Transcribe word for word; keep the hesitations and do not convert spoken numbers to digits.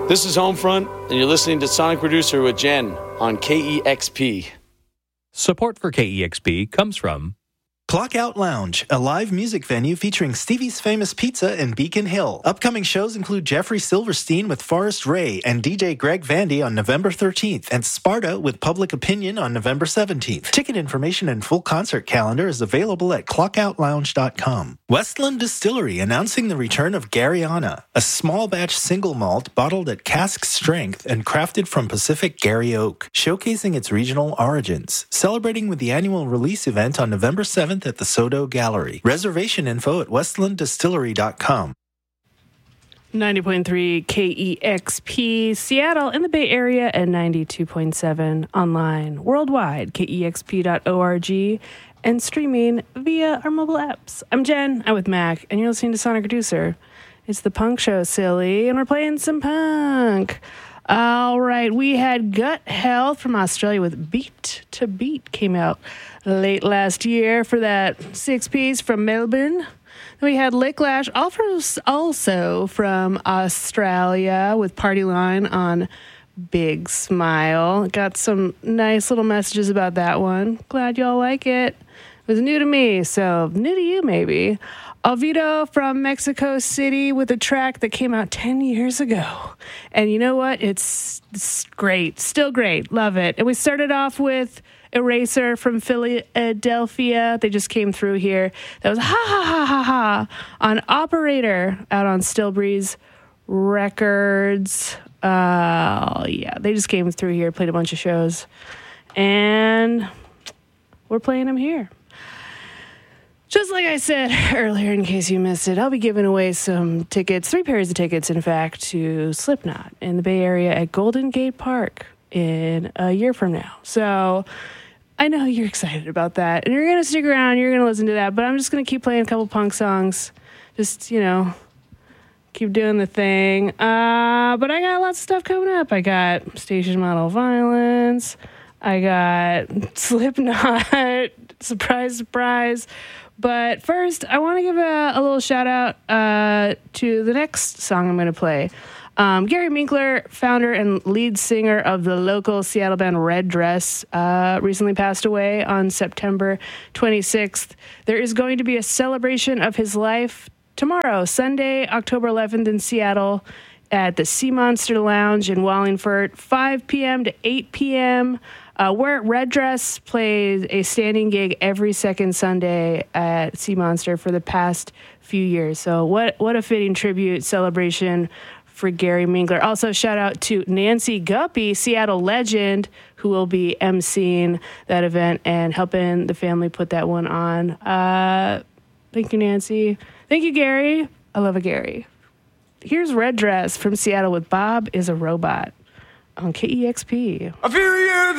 This is Homefront, and you're listening to Sonic Producer with Jen on K E X P. Support for K E X P comes from Clockout Lounge, a live music venue featuring Stevie's Famous Pizza in Beacon Hill. Upcoming shows include Jeffrey Silverstein with Forrest Ray and D J Greg Vandy on November thirteenth, and Sparta with Public Opinion on November seventeenth. Ticket information and full concert calendar is available at clockout lounge dot com. Westland Distillery announcing the return of Garyana, a small batch single malt bottled at cask strength and crafted from Pacific Gary Oak, showcasing its regional origins. Celebrating with the annual release event on November seventh at the Soto Gallery. Reservation info at westland distillery dot com. ninety point three K E X P, Seattle in the Bay Area, and ninety-two point seven online worldwide, K E X P dot org, and streaming via our mobile apps. I'm Jen, I'm with Mac, and you're listening to Sonic Producer. It's the punk show, silly, and we're playing some punk. All right, we had Gut Health from Australia with Beat to Beat, came out late last year for that six-piece from Melbourne. Then we had Licklash, also from Australia, with Party Line on Big Smile. Got some nice little messages about that one. Glad y'all like it. It was new to me, so new to you maybe. Alvido from Mexico City with a track that came out ten years ago. And you know what? It's, it's great. Still great. Love it. And we started off with Eraser from Philadelphia. They just came through here. That was ha ha ha ha ha on Operator out on Still Breeze Records. Uh, yeah, they just came through here, played a bunch of shows. And we're playing them here. Just like I said earlier, in case you missed it, I'll be giving away some tickets, three pairs of tickets, in fact, to Slipknot in the Bay Area at Golden Gate Park in a year from now. So I know you're excited about that, and you're going to stick around, you're going to listen to that, but I'm just going to keep playing a couple punk songs. Just, you know, keep doing the thing. Uh, but I got lots of stuff coming up. I got Station Model Violence. I got Slipknot. Surprise, surprise. But first, I want to give a, a little shout out uh, to the next song I'm going to play. Um, Gary Minkler, founder and lead singer of the local Seattle band Red Dress, uh, recently passed away on September twenty-sixth. There is going to be a celebration of his life tomorrow, Sunday, October eleventh in Seattle at the Sea Monster Lounge in Wallingford, five p.m. to eight p.m., Uh, where Red Dress plays a standing gig every second Sunday at Sea Monster for the past few years. So what what a fitting tribute celebration for Gary Minkler. Also, shout out to Nancy Guppy, Seattle legend, who will be emceeing that event and helping the family put that one on. Uh, thank you, Nancy. Thank you, Gary. I love a Gary. Here's Red Dress from Seattle with Bob is a Robot on K E X P. I feel you.